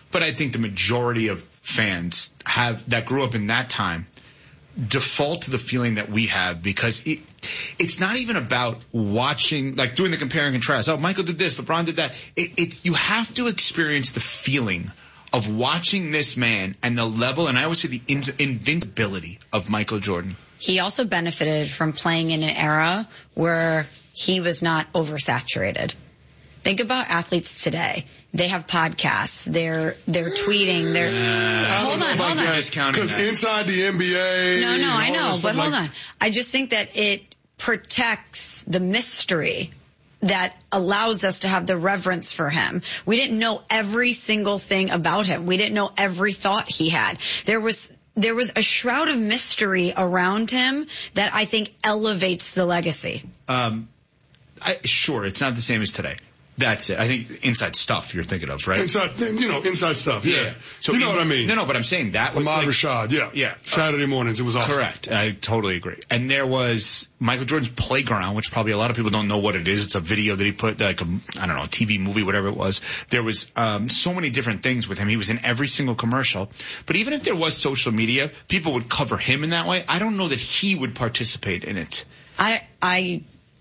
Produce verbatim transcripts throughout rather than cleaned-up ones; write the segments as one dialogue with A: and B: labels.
A: but I think the majority of fans have that grew up in that time default to the feeling that we have, because it, it's not even about watching, like doing the compare and contrast. Oh, Michael did this, LeBron did that. It, it, you have to experience the feeling of watching this man and the level, and I would say the in, invincibility of Michael Jordan.
B: He also benefited from playing in an era where he was not oversaturated. Think about athletes today. They have podcasts. They're they're tweeting. They're
A: uh,
B: hold on, hold on.
C: Because inside the N B A,
B: no, no, I know, but hold
C: like,
B: on. I just think that it protects the mystery that allows us to have the reverence for him. We didn't know every single thing about him. We didn't know every thought he had. There was there was a shroud of mystery around him that I think elevates the legacy.
A: Um, I, sure, it's not the same as today. That's it. I think inside stuff you're thinking of, right?
C: Inside, you know, inside stuff. Yeah.
A: yeah. So
C: you know
A: in,
C: what I mean?
A: No, no, but I'm saying that.
C: Ahmad like, Rashad, yeah.
A: Yeah.
C: Saturday mornings, it was awesome.
A: Correct. I totally agree. And there was Michael Jordan's Playground, which probably a lot of people don't know what it is. It's a video that he put, like a, I don't know, a T V movie, whatever it was. There was um so many different things with him. He was in every single commercial. But even if there was social media, people would cover him in that way. I don't know that he would participate in it.
B: I, I,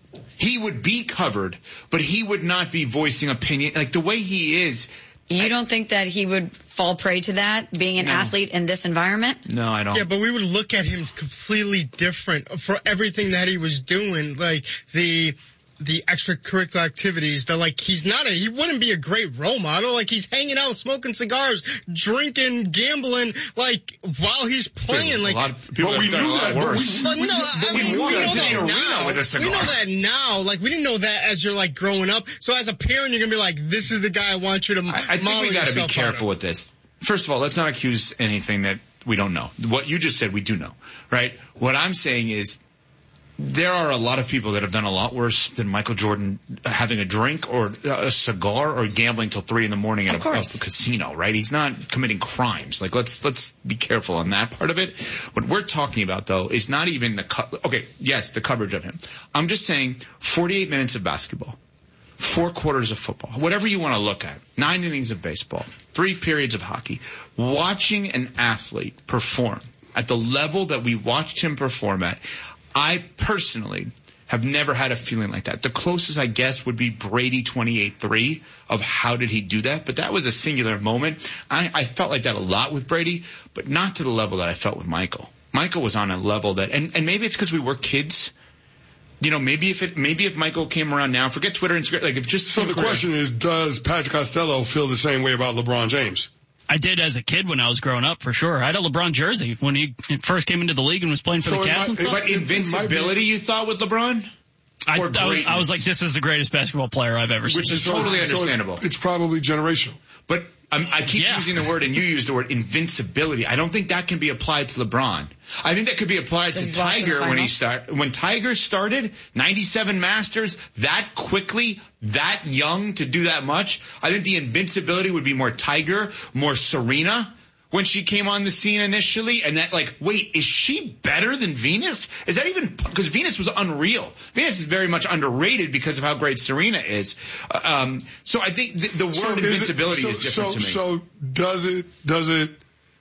A: He would be covered, but he would not be voicing opinion. Like the way he is.
B: You
A: I,
B: don't think that he would fall prey to that, being an
A: no.
B: athlete in this environment?
A: No, I don't.
D: Yeah, but we would look at him completely different for everything that he was doing. Like the the extracurricular activities, the like he's not a he wouldn't be a great role model. Like he's hanging out, smoking cigars, drinking, gambling, like while he's playing.
A: Yeah,
D: like
A: a lot of people
C: but we
A: have done
C: knew
A: a lot
C: that. But
A: worse.
D: But no, I
A: we
D: mean,
A: knew
D: we
A: that
D: know
A: in the
D: that
A: arena
D: now.
A: with a cigar.
D: We know that now. Like we didn't know that as you're like growing up. So as a parent, you're gonna be like, "This is the guy I want you to."
A: I, I think
D: model
A: we got to be
D: yourself
A: careful
D: on.
A: with this. First of all, let's not accuse anything that we don't know. What you just said, we do know, right? What I'm saying is, there are a lot of people that have done a lot worse than Michael Jordan having a drink or a cigar or gambling till three in the morning at a, a casino, right? He's not committing crimes. Like, let's let's be careful on that part of it. What we're talking about, though, is not even the co- okay. Yes, the coverage of him. I'm just saying, forty-eight minutes of basketball, four quarters of football, whatever you want to look at, nine innings of baseball, three periods of hockey. Watching an athlete perform at the level that we watched him perform at, I personally have never had a feeling like that. The closest, I guess, would be Brady twenty-eight three of how did he do that. But that was a singular moment. I, I felt like that a lot with Brady, but not to the level that I felt with Michael. Michael was on a level that, and, and maybe it's because we were kids. You know, maybe if it, maybe if Michael came around now, forget Twitter and Instagram, like if just.
C: So the question is, does Patrick Costello feel the same way about LeBron James?
E: I did as a kid when I was growing up, for sure. I had a LeBron jersey when he first came into the league and was playing for
C: so
E: the Cavs and stuff.
A: But invincibility, you thought, with LeBron?
E: I, I, was, I was like, this is the greatest basketball player I've ever seen.
A: Which is
C: so
A: totally
C: it's,
A: understandable.
C: So it's, it's probably generational.
A: But um, I keep
E: yeah.
A: using the word, and you use the word invincibility. I don't think that can be applied to LeBron. I think that could be applied to Tiger when he start when Tiger started ninety-seven Masters that quickly, that young to do that much. I think the invincibility would be more Tiger, more Serena when she came on the scene initially, and that like, wait, is she better than Venus? Is that even, because Venus was unreal. Venus is very much underrated because of how great Serena is. Um, so I think the, the word
C: so
A: invincibility is,
C: it, so,
A: is different
C: so,
A: to me.
C: So does it, does it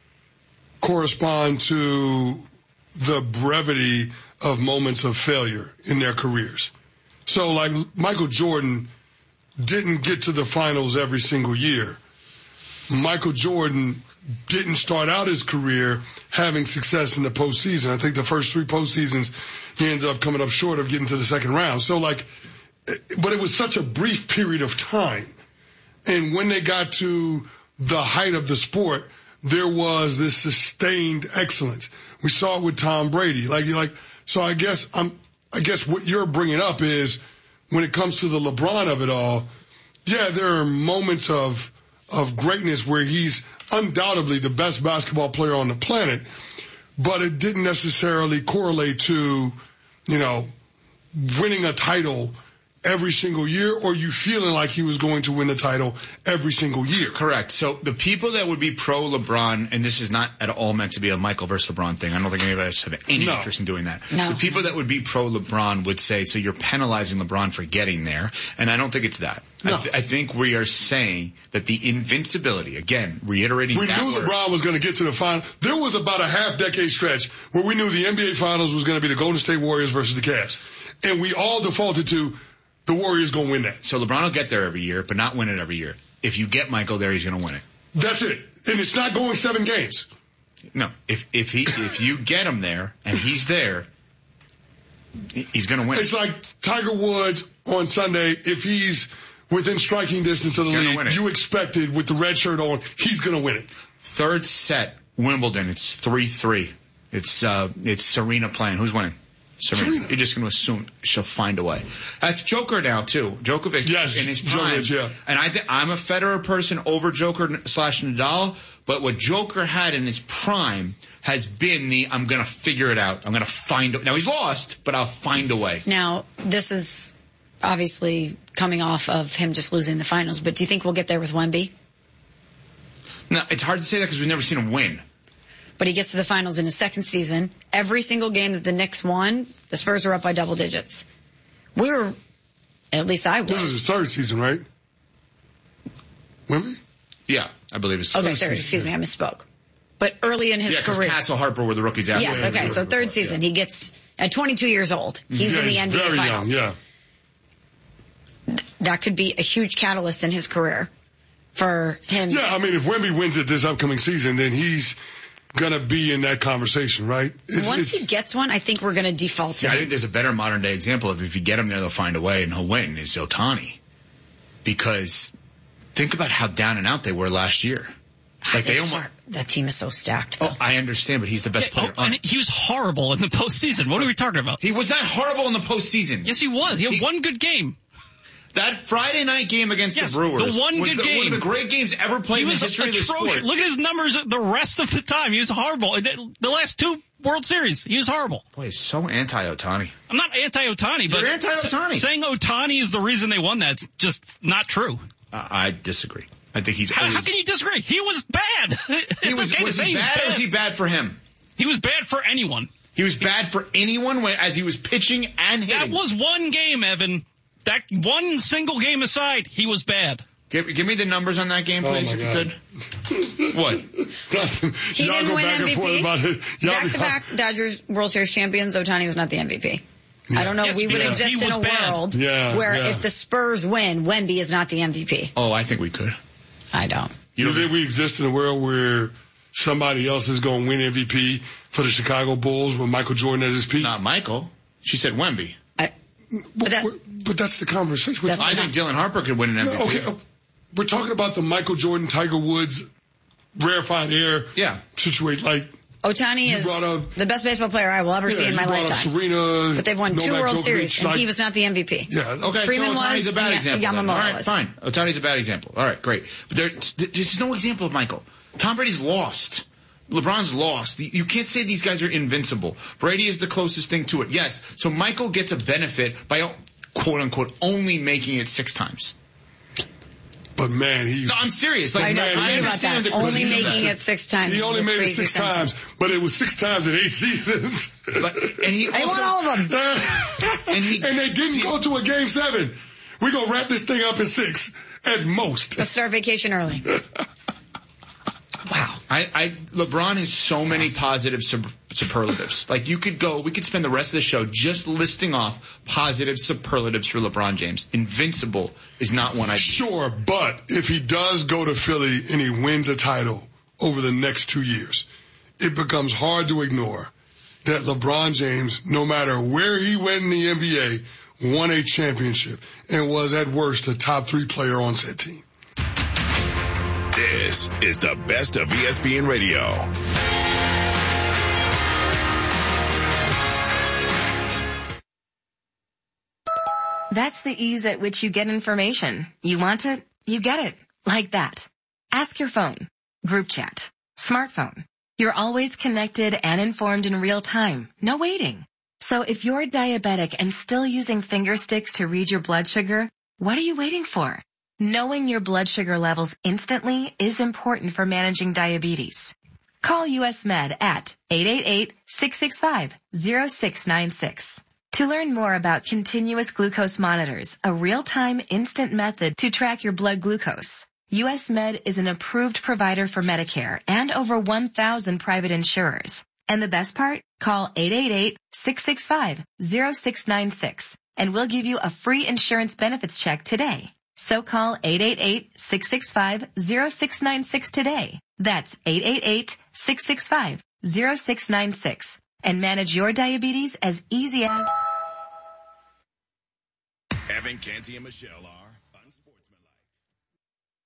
C: correspond to the brevity of moments of failure in their careers? So like Michael Jordan didn't get to the finals every single year. Michael Jordan didn't start out his career having success in the postseason. I think the first three postseasons he ended up coming up short of getting to the second round. So like, but it was such a brief period of time. And when they got to the height of the sport, there was this sustained excellence. We saw it with Tom Brady. Like, like, so I guess I'm, I guess what you're bringing up is when it comes to the LeBron of it all, yeah, there are moments of, of greatness where he's undoubtedly the best basketball player on the planet, but it didn't necessarily correlate to, you know, winning a title every single year, or you feeling like he was going to win the title every single year?
A: Correct. So the people that would be pro LeBron, and this is not at all meant to be a Michael versus LeBron thing. I don't think anybody else have any
C: No.
A: interest in doing that.
B: No.
A: The people that would be pro LeBron would say, so you're penalizing LeBron for getting there. And I don't think it's that.
C: No.
A: I, th- I think we are saying that the invincibility, again, reiterating
C: We
A: that
C: knew
A: word,
C: LeBron was going to get to the final. There was about a half decade stretch where we knew the N B A Finals was going to be the Golden State Warriors versus the Cavs. And we all defaulted to the Warriors going to win that.
A: So LeBron will get there every year, but not win it every year. If you get Michael there, he's going to win it.
C: That's it. And it's not going seven games.
A: No, if if he if you get him there and he's there, he's going to win.
C: It's like Tiger Woods on Sunday. If he's within striking distance of the
A: He's gonna win
C: league,
A: it.
C: you expected with the red shirt on, he's going to win it.
A: Third set, Wimbledon. It's three three. It's uh, it's Serena playing. Who's winning? Serena.
C: Serena.
A: You're just going to assume she'll find a way. That's Joker now too. Djokovic
C: Yes,
A: in his prime.
C: Djokovic, yeah.
A: And I think I'm a Federer person over Joker slash Nadal. But what Joker had in his prime has been the I'm going to figure it out. I'm going to find a Now he's lost, but I'll find a way.
B: Now, this is obviously coming off of him just losing the finals, but do you think we'll get there with Wemby?
A: No, it's hard to say that because we've never seen him win.
B: But he gets to the finals in his second season. Every single game that the Knicks won, the Spurs were up by double digits. We were, at least I
C: This is
B: was.
C: his third season, right? Wemby?
A: Yeah, I believe it's
B: Okay,
A: third
B: third,
A: season.
B: excuse me, I misspoke. But early in his
A: Yeah, because
B: career.
A: Castle Harper were the rookies after.
B: Yes, okay, so third season. He gets, at twenty-two years old, he's
C: yeah,
B: in the
C: he's
B: N B A
C: very
B: finals.
C: young, yeah.
B: That could be a huge catalyst in his career for him.
C: Yeah, I mean, if Wemby wins it this upcoming season, then he's going to be in that conversation, right? It's,
B: Once
C: it's,
B: he gets one, I think we're going to default to
A: Yeah, I
B: him.
A: think there's a better modern day example of if you get him there, they'll find a way and he'll win is Ohtani. Because think about how down and out they were last year. Like they
B: It's
A: almost,
B: hard. That team is so stacked. Though.
A: oh, I understand, but he's the best
E: Yeah,
A: player
E: oh,
A: on
E: and
A: it.
E: he was horrible in the postseason. What are we talking about?
A: He was not horrible in the postseason.
E: Yes, he was. He had
A: He-
E: one good game.
A: That Friday night game against
E: Yes,
A: the Brewers
E: the one
A: was
E: good
A: the, one of
E: game.
A: the great games ever played
E: He
A: in the
E: was
A: history of the
E: atrocious.
A: sport.
E: Look at his numbers the rest of the time. He was horrible. And The last two World Series, he was horrible.
A: Boy, he's so anti-Ohtani.
E: I'm not anti-Otani, but
A: You're anti-Ohtani.
E: s- saying Otani is the reason they won that's just not true.
A: Uh, I disagree. I think he's
E: How,
A: always,
E: how can you disagree? He was bad. It's
A: he was,
E: okay
A: was
E: to say
A: he
E: he was
A: bad,
E: bad.
A: or was he bad for him?
E: He was bad for anyone.
A: He was bad for anyone when, as he was pitching and hitting.
E: That was one game, Evan. That one single game aside, he was bad.
A: Give, give me the numbers on that game,
C: Oh,
A: please,
C: my
A: if
C: God.
A: you could. What?
B: He
C: Y'all
B: didn't
C: go
B: win
C: back and
B: M V
C: forth
B: P.
C: about it. Y'all-
B: Back-to-back Dodgers World Series champions. Ohtani was not the M V P. I don't know
E: Yes,
B: if we would
E: because
B: exist
E: he
B: in
E: was
B: a
E: bad.
B: world
C: Yeah,
B: where
C: yeah.
B: if the Spurs win, Wemby is not the M V P.
A: Oh, I think we could.
B: I don't.
C: You think we exist in a world where somebody else is going to win M V P for the Chicago Bulls with Michael Jordan at his peak?
A: Not Michael. She said Wemby.
B: I,
C: but,
B: that-
C: but that's the conversation. We're
B: That's
A: I
C: talking-
A: think Dylan Harper could win an M V P.
C: okay, uh, we're talking about the Michael Jordan, Tiger Woods, rarefied air
A: Yeah.
C: situation. Like,
B: Ohtani
C: You
B: is
C: brought up-
B: the best baseball player I will ever see
C: yeah,
B: in
C: you
B: my
C: brought up
B: lifetime.
C: Serena,
B: But they've won two
C: Novak
B: World
C: Djokovic,
B: Series, and
C: like-
B: he was not the M V P.
C: Yeah,
A: Okay,
B: Freeman
A: so Otani's
B: was,
A: a bad
B: and
A: example. then.
B: Yamamoto
A: All right,
B: was.
A: fine. Otani's a bad example. All right, great. But there, there's no example of Michael. Tom Brady's lost. LeBron's lost. You can't say these guys are invincible. Brady is the closest thing to it. Yes. So Michael gets a benefit by, quote unquote, only making it six times.
C: But man, he's
A: No, I'm serious. Like,
B: I know.
C: man,
B: Forget
C: I
B: about
A: understand
B: that.
A: the
B: Only
A: critique of
B: making
A: that.
B: it six times.
C: he
B: is
C: only
B: a
C: made it
B: crazy
C: six
B: sentence.
C: times, but it was six times in eight seasons.
A: But, and he
B: I
A: also,
B: won all of them.
A: And he-
C: and they didn't
A: see-
C: go to a game seven. We're going to wrap this thing up in six at most.
B: Let's start vacation early. Wow.
A: I, I, LeBron has so many positive sub, superlatives. Like you could go, we could spend the rest of the show just listing off positive superlatives for LeBron James. Invincible is not one I.
C: Sure, but if he does go to Philly and he wins a title over the next two years, it becomes hard to ignore that LeBron James, no matter where he went in the N B A, won a championship and was at worst a top three player on said team.
F: This is the best of E S P N Radio.
G: That's the ease at which you get information. You want it, you get it. Like that. Ask your phone. Group chat. Smartphone. You're always connected and informed in real time. No waiting. So if you're diabetic and still using finger sticks to read your blood sugar, what are you waiting for? Knowing your blood sugar levels instantly is important for managing diabetes. Call U S Med at eight eight eight, six six five, zero six nine six. To learn more about continuous glucose monitors, a real-time instant method to track your blood glucose, U S Med is an approved provider for Medicare and over one thousand private insurers. And the best part? Call eight eight eight, six six five, zero six nine six and we'll give you a free insurance benefits check today. So call eight eight eight, six six five, zero six nine six today. That's eight eight eight, six six five, zero six nine six and manage your diabetes as easy as...
F: Evan, Canty, and Michelle are